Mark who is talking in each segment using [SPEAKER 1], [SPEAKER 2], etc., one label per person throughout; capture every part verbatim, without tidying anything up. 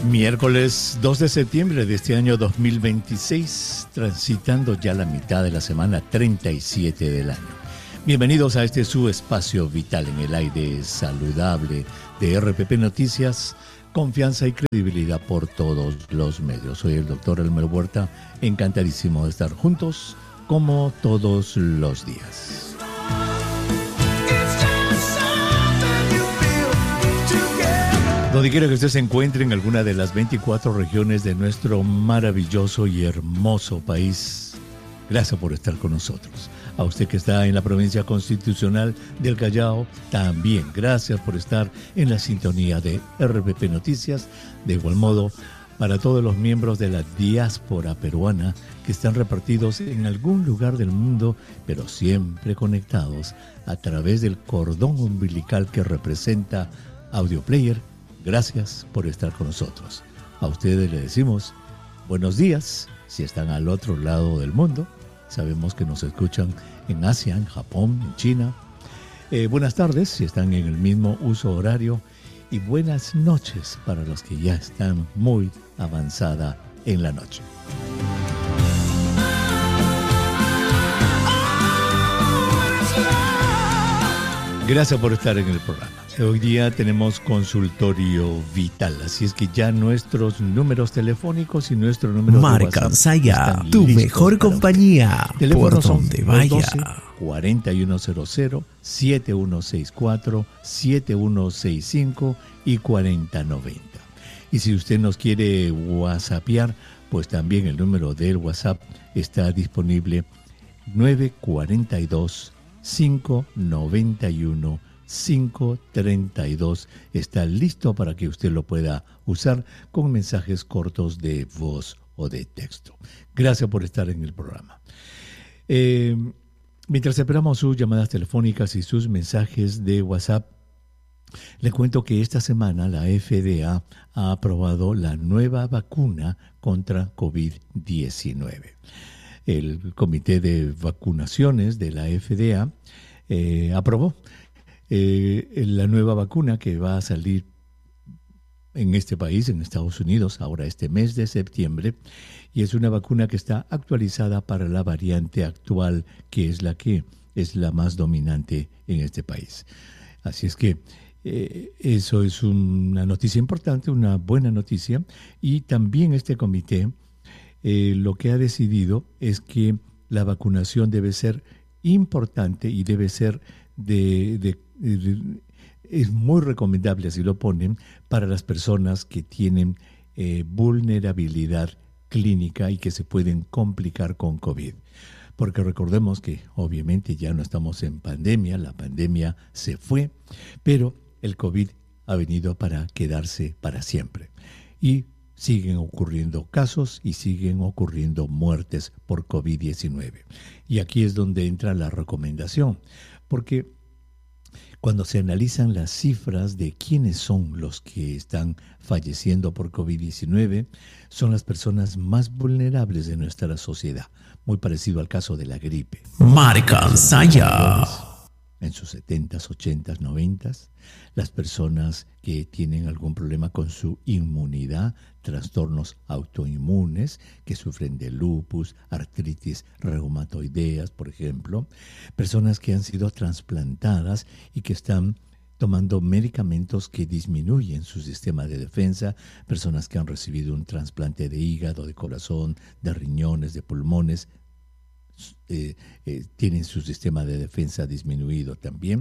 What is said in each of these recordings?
[SPEAKER 1] Miércoles dos de septiembre de este año dos mil veintiséis, transitando ya la mitad de la semana treinta y siete del año. Bienvenidos a este su espacio vital en el aire saludable de R P P Noticias, confianza y credibilidad por todos los medios. Soy el doctor Elmer Huerta, encantadísimo de estar juntos como todos los días. Donde quiera que usted se encuentre en alguna de las veinticuatro regiones de nuestro maravilloso y hermoso país, gracias por estar con nosotros. A usted que está en la provincia constitucional del Callao, también gracias por estar en la sintonía de R P P Noticias. De igual modo, para todos los miembros de la diáspora peruana que están repartidos en algún lugar del mundo, pero siempre conectados a través del cordón umbilical que representa Audio Player, gracias por estar con nosotros. A ustedes les decimos buenos días si están al otro lado del mundo. Sabemos que nos escuchan en Asia, en Japón, en China. Eh, buenas tardes si están en el mismo uso horario. Y buenas noches para los que ya están muy avanzada en la noche. Gracias por estar en el programa. Hoy día tenemos consultorio vital, así es que ya nuestros números telefónicos y nuestro número
[SPEAKER 2] Marca
[SPEAKER 1] de WhatsApp
[SPEAKER 2] Saya, tu mejor compañía, por donde vaya.
[SPEAKER 1] cuarenta y uno cero cero, setenta y uno sesenta y cuatro, setenta y uno sesenta y cinco y cuarenta noventa. Y si usted nos quiere whatsappear, pues también el número del WhatsApp está disponible: nueve cuatro dos, cinco nueve uno, cinco tres dos. Está listo para que usted lo pueda usar con mensajes cortos de voz o de texto. Gracias por estar en el programa. Eh, mientras esperamos sus llamadas telefónicas y sus mensajes de WhatsApp, le cuento que esta semana la F D A ha aprobado la nueva vacuna contra COVID diecinueve. El Comité de Vacunaciones de la F D A eh, aprobó eh, la nueva vacuna que va a salir en este país, en Estados Unidos, ahora este mes de septiembre, y es una vacuna que está actualizada para la variante actual, que es la que es la más dominante en este país. Así es que eh, eso es una noticia importante, una buena noticia, y también este comité eh, lo que ha decidido es que la vacunación debe ser importante y debe ser de, de, de es muy recomendable, así lo ponen, para las personas que tienen eh, vulnerabilidad clínica y que se pueden complicar con COVID. Porque recordemos que obviamente ya no estamos en pandemia, la pandemia se fue, pero el COVID ha venido para quedarse para siempre. Y siguen ocurriendo casos y siguen ocurriendo muertes por COVID diecinueve. Y aquí es donde entra la recomendación, porque cuando se analizan las cifras de quiénes son los que están falleciendo por COVID diecinueve, son las personas más vulnerables de nuestra sociedad, muy parecido al caso de la gripe.
[SPEAKER 2] Marca Saya.
[SPEAKER 1] En sus setentas, ochentas, noventas, las personas que tienen algún problema con su inmunidad, trastornos autoinmunes, que sufren de lupus, artritis reumatoideas, por ejemplo, personas que han sido trasplantadas y que están tomando medicamentos que disminuyen su sistema de defensa, personas que han recibido un trasplante de hígado, de corazón, de riñones, de pulmones, Eh, eh, tienen su sistema de defensa disminuido también.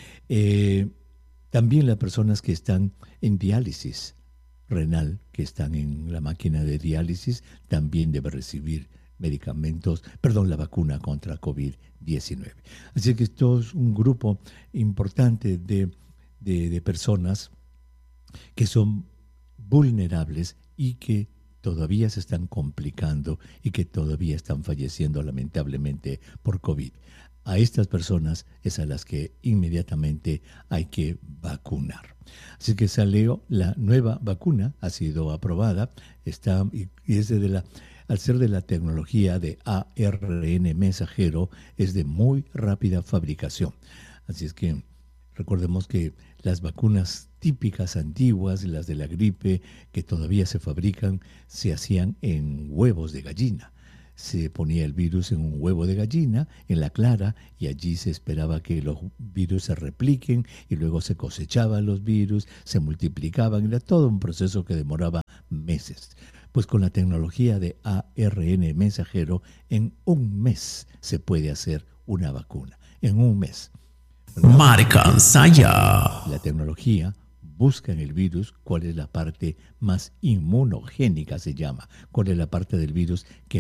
[SPEAKER 1] Eh, también las personas que están en diálisis renal, que están en la máquina de diálisis, también deben recibir medicamentos, perdón, la vacuna contra COVID diecinueve. Así que esto es un grupo importante de, de, de personas que son vulnerables y que todavía se están complicando y que todavía están falleciendo lamentablemente por COVID. A estas personas es a las que inmediatamente hay que vacunar. Así que salió la nueva vacuna, ha sido aprobada, está y es de la, al ser de la tecnología de A R N mensajero, es de muy rápida fabricación. Así es que Recordemos que las vacunas típicas antiguas, las de la gripe, que todavía se fabrican, se hacían en huevos de gallina. Se ponía el virus en un huevo de gallina, en la clara, y allí se esperaba que los virus se repliquen y luego se cosechaban los virus, se multiplicaban. Era todo un proceso que demoraba meses. Pues con la tecnología de A R N mensajero, en un mes se puede hacer una vacuna. En un mes.
[SPEAKER 2] Marca Saya.
[SPEAKER 1] La tecnología busca en el virus cuál es la parte más inmunogénica, se llama, cuál es la parte del virus que